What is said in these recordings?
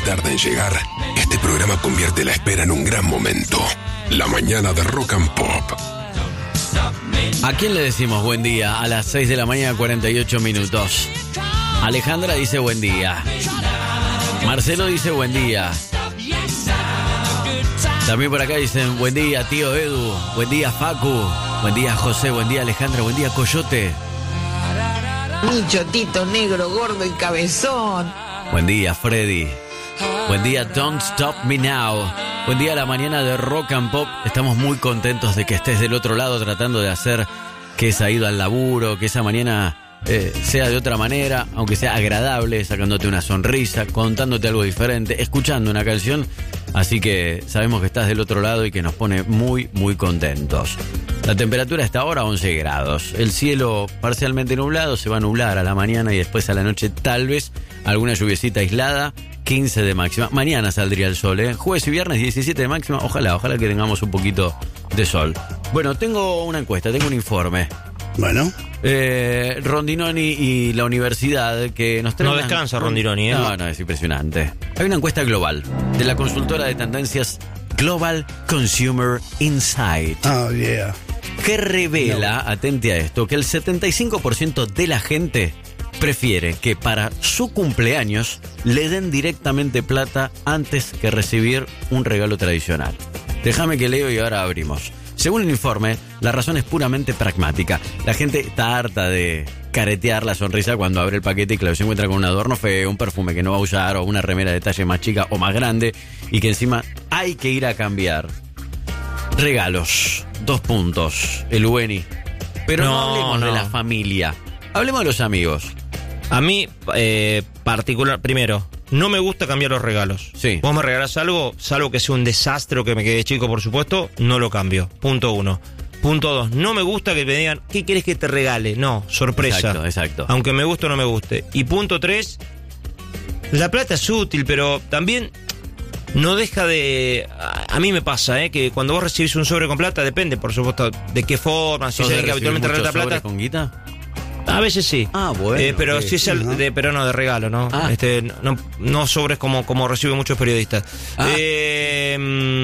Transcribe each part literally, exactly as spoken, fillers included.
tarda en llegar, este programa convierte la espera en un gran momento. La mañana de Rock and Pop. ¿A quién le decimos buen día? A las seis de la mañana, cuarenta y ocho minutos. Alejandra dice buen día. Marcelo dice buen día. También por acá dicen buen día, tío Edu. Buen día, Facu. Buen día, José. Buen día, Alejandra. Buen día, Coyote. Mi chotito negro, gordo y cabezón. Buen día, Freddy. Buen día, Don't Stop Me Now. Buen día a la mañana de Rock and Pop. Estamos muy contentos de que estés del otro lado tratando de hacer que esa ida al laburo, que esa mañana eh, sea de otra manera, aunque sea agradable, sacándote una sonrisa, contándote algo diferente, escuchando una canción. Así que sabemos que estás del otro lado y que nos pone muy, muy contentos. La temperatura está ahora once grados. El cielo parcialmente nublado, se va a nublar a la mañana y después a la noche tal vez alguna lluviecita aislada. quince de máxima. Mañana saldría el sol, ¿eh? Jueves y viernes diecisiete de máxima. Ojalá, ojalá que tengamos un poquito de sol. Bueno, tengo una encuesta, tengo un informe. Bueno. Eh, Rondinoni y la universidad que nos traen... No descansa Rondinoni, ¿eh? No, no, es impresionante. Hay una encuesta global de la consultora de tendencias Global Consumer Insight. Oh, yeah. Que revela, no. atente a esto, que el setenta y cinco por ciento de la gente prefiere que para su cumpleaños le den directamente plata antes que recibir un regalo tradicional. Déjame que leo y ahora abrimos. Según el informe, la razón es puramente pragmática. La gente está harta de caretear la sonrisa cuando abre el paquete y claro, se encuentra con un adorno feo, un perfume que no va a usar o una remera de talle más chica o más grande y que encima hay que ir a cambiar. Regalos, dos puntos, el Ueni. Pero no, no hablemos no. de la familia, hablemos de los amigos. A mí, eh, particular, primero, no me gusta cambiar los regalos. Sí. Vos me regalás algo, salvo que sea un desastre o que me quede chico, por supuesto, no lo cambio. Punto uno. Punto dos, no me gusta que me digan, ¿qué querés que te regale? No, sorpresa. Exacto, exacto. Aunque me guste o no me guste. Y punto tres, la plata es útil, pero también no deja de... A, a mí me pasa, ¿eh? Que cuando vos recibís un sobre con plata, depende, por supuesto, de qué forma, si es que habitualmente regala plata. ¿Con guita? A veces sí. Ah, bueno. Eh, pero okay. sí es el de, pero no de regalo, ¿no? Ah. Este, no, no sobres como, como reciben muchos periodistas. Ah. Eh,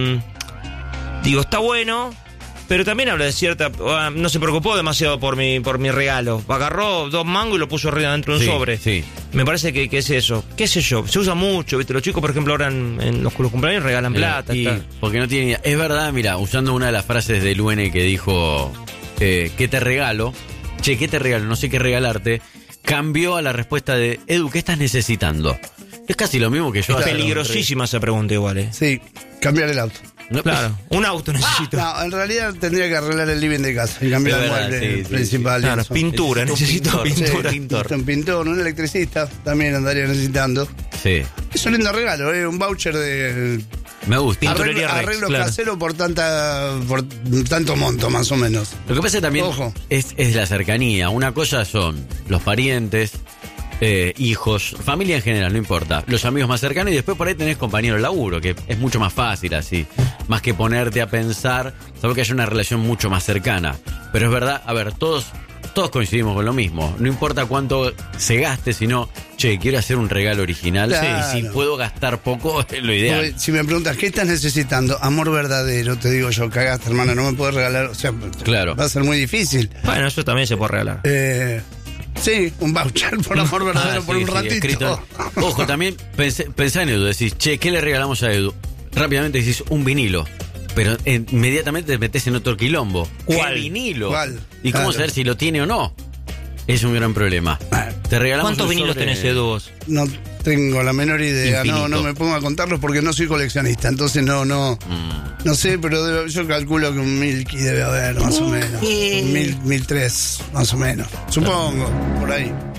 mmm, digo, está bueno, pero también habla de cierta. Uh, no se preocupó demasiado por mi, por mi regalo. Agarró dos mangos y lo puso arriba dentro de un sí, sobre. Sí. Me parece que, que es eso. ¿Qué sé yo? Se usa mucho, ¿viste? Los chicos, por ejemplo, ahora en, en los, los cumpleaños regalan plata. Y porque no tienen idea. Es verdad, mira, usando una de las frases de Luene que dijo, eh, ¿qué te regalo? Che, ¿qué te regalo? No sé qué regalarte. Cambió a la respuesta de Edu, ¿qué estás necesitando? Es casi lo mismo que yo. Es peligrosísima esa pregunta igual, ¿eh? Sí, cambiar el auto. No, claro, un auto necesito. Ah, no, en realidad tendría que arreglar el living de casa y cambiar el mueble sí, principal. Sí, sí. Claro, pintura, necesito pintor, pintura. Sí, pintor. Un pintor, un electricista también andaría necesitando. Sí. Es un lindo regalo, ¿eh? Un voucher de... Me gusta. Arreglo, arreglo claro. casero por tanta por tanto monto, más o menos. Lo que pasa también Ojo. Es, es la cercanía. Una cosa son los parientes, eh, hijos, familia en general, no importa. Los amigos más cercanos y después por ahí tenés compañeros de laburo, que es mucho más fácil así. Más que ponerte a pensar, sabes que haya una relación mucho más cercana. Pero es verdad, a ver, todos... Todos coincidimos con lo mismo. No importa cuánto se gaste, sino, che, quiero hacer un regalo original. Claro. Sí, y si puedo gastar poco, es lo ideal. Porque si me preguntas, ¿qué estás necesitando? Amor verdadero, te digo yo, cagaste, hermano, no me puedes regalar. O sea, claro. Va a ser muy difícil. Bueno, eso también se puede regalar. Eh, sí, un voucher por amor verdadero ah, por sí, un sí, ratito. Escrito. Ojo, también pensé, pensá en Edu, decís, che, ¿qué le regalamos a Edu? Rápidamente decís, un vinilo. Pero eh, inmediatamente te metés en otro quilombo. ¿Cuál? ¿Qué vinilo? ¿Cuál? ¿Y cómo Claro. saber si lo tiene o no? Es un gran problema. Te regalamos ¿Cuántos un vinilos sobre... tenés, Edu, vos? No tengo la menor idea, Infinito. no, no me pongo a contarlos porque no soy coleccionista, entonces no, no, Mm. no sé, pero debe- yo calculo que un Milky debe haber, más o menos. Un mil, mil tres, más o menos. Supongo, por ahí.